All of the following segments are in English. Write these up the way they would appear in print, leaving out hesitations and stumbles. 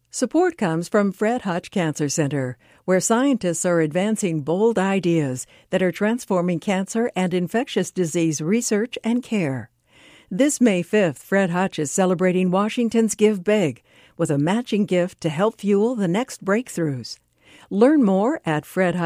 Support comes from Fred Hutch Cancer Center, where scientists are advancing bold ideas that are transforming cancer and infectious disease research and care. This May 5th, Fred Hutch is celebrating Washington's Give Big with a matching gift to help fuel the next breakthroughs. Learn more at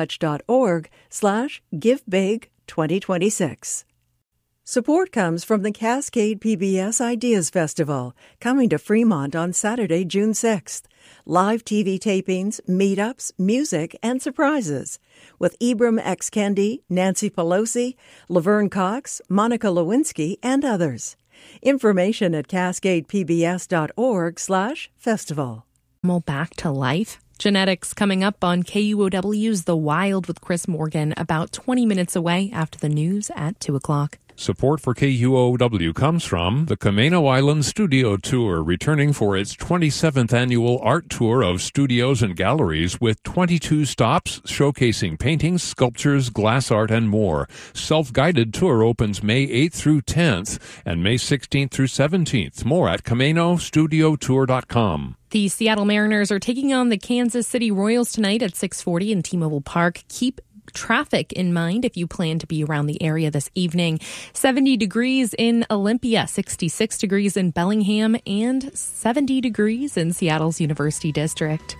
fredhutch.org/givebig2026. Support comes from the Cascade PBS Ideas Festival, coming to Fremont on Saturday, June 6th. Live TV tapings, meetups, music, and surprises with Ibram X. Kendi, Nancy Pelosi, Laverne Cox, Monica Lewinsky, and others. Information at cascadepbs.org/festival. Back to life. Genetics coming up on KUOW's The Wild with Chris Morgan, about 20 minutes away after the news at 2 o'clock. Support for KUOW comes from the Camano Island Studio Tour, returning for its 27th annual art tour of studios and galleries with 22 stops showcasing paintings, sculptures, glass art, and more. Self-guided tour opens May 8th through 10th and May 16th through 17th. More at CamanoStudioTour.com. The Seattle Mariners are taking on the Kansas City Royals tonight at 6:40 in T-Mobile Park. Keep traffic in mind if you plan to be around the area this evening. 70 degrees in Olympia, 66 degrees in Bellingham, and 70 degrees in Seattle's University District.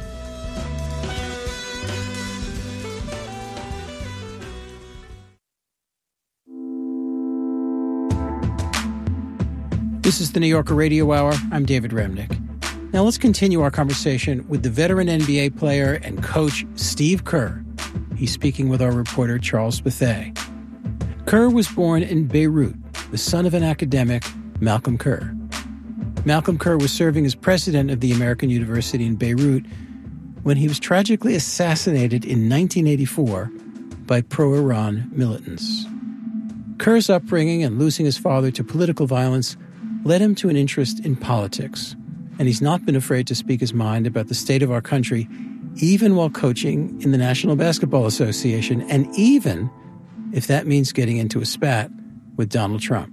This is the New Yorker Radio Hour. I'm David Remnick. Now let's continue our conversation with the veteran NBA player and coach Steve Kerr. He's speaking with our reporter, Charles Bethea. Kerr was born in Beirut, the son of an academic, Malcolm Kerr. Malcolm Kerr was serving as president of the American University in Beirut when he was tragically assassinated in 1984 by pro-Iran militants. Kerr's upbringing and losing his father to political violence led him to an interest in politics, and he's not been afraid to speak his mind about the state of our country, even while coaching in the National Basketball Association, and even if that means getting into a spat with Donald Trump.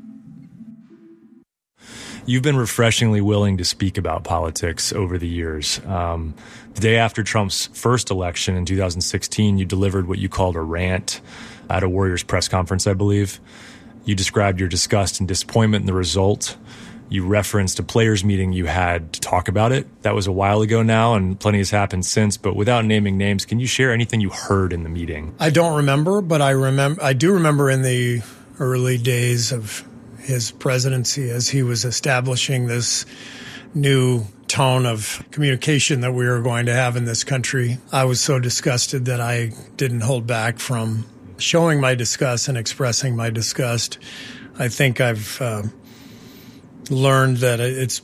You've been refreshingly willing to speak about politics over the years. The day after Trump's first election in 2016, you delivered what you called a rant at a Warriors press conference, I believe. You described your disgust and disappointment in the result. You referenced a players' meeting you had to talk about it. That was a while ago now, and plenty has happened since. But without naming names, can you share anything you heard in the meeting? I don't remember, but I do remember in the early days of his presidency as he was establishing this new tone of communication that we were going to have in this country. I was so disgusted that I didn't hold back from showing my disgust and expressing my disgust. I think I've learned that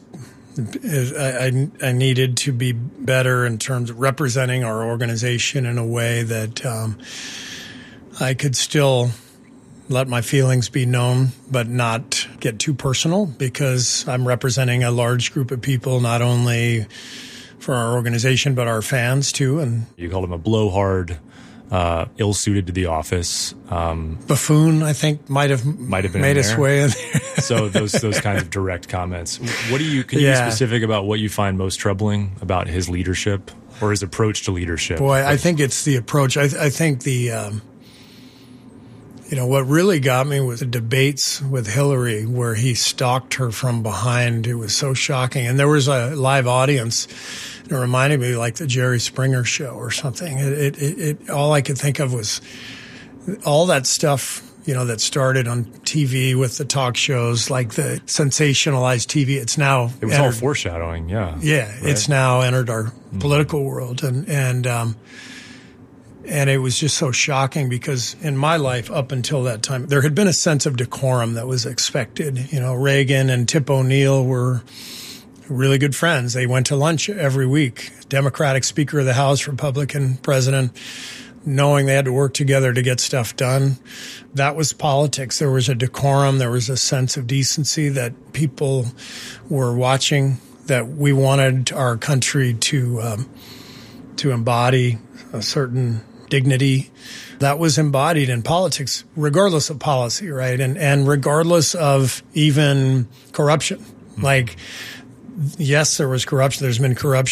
I needed to be better in terms of representing our organization in a way that I could still let my feelings be known, but not get too personal, because I'm representing a large group of people, not only for our organization, but our fans too. And you called him a blowhard, ill-suited to the office. Buffoon, I think, might have made its way in there. So those kinds of direct comments. Can you be specific about what you find most troubling about his leadership or his approach to leadership? Boy, I think it's the approach. I think what really got me was the debates with Hillary, where he stalked her from behind. It was so shocking. And there was a live audience. It reminded me like the Jerry Springer show or something. It all I could think of was all that stuff, that started on TV with the talk shows, like the sensationalized TV. It was all foreshadowing. Yeah. Yeah. Right. It's now entered our political world. And it was just so shocking, because in my life up until that time, there had been a sense of decorum that was expected. Reagan and Tip O'Neill were really good friends. They went to lunch every week. Democratic Speaker of the House, Republican President, knowing they had to work together to get stuff done. That was politics. There was a decorum. There was a sense of decency that people were watching, that we wanted our country to embody a certain dignity that was embodied in politics, regardless of policy, right? And regardless of even corruption. Like, yes, there was corruption. There's been corruption